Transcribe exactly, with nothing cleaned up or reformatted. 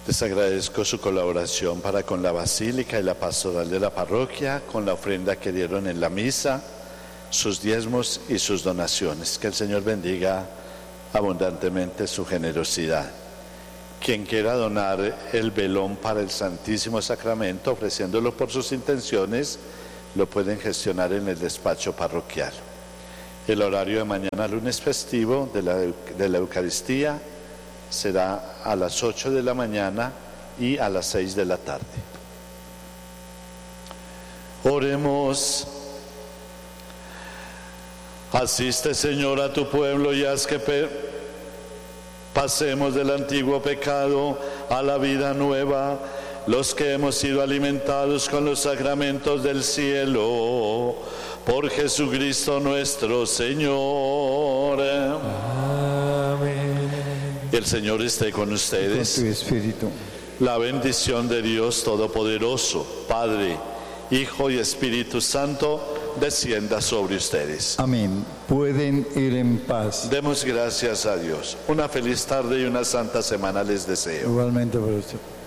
Les agradezco su colaboración para con la Basílica y la Pastoral de la Parroquia, con la ofrenda que dieron en la misa, sus diezmos y sus donaciones. Que el Señor bendiga abundantemente su generosidad. Quien quiera donar el velón para el Santísimo Sacramento, ofreciéndolo por sus intenciones, lo pueden gestionar en el despacho parroquial. El horario de mañana, lunes festivo, de la, de la Eucaristía, será a las ocho de la mañana y a las seis de la tarde. Oremos. Asiste, Señor, a tu pueblo y haz que pasemos del antiguo pecado a la vida nueva, los que hemos sido alimentados con los sacramentos del cielo, por Jesucristo nuestro Señor. Amén. El Señor esté con ustedes. Con tu espíritu. La bendición de Dios Todopoderoso, Padre, Hijo y Espíritu Santo, descienda sobre ustedes. Amén. Pueden ir en paz. Demos gracias a Dios. Una feliz tarde y una santa semana les deseo. Igualmente para usted.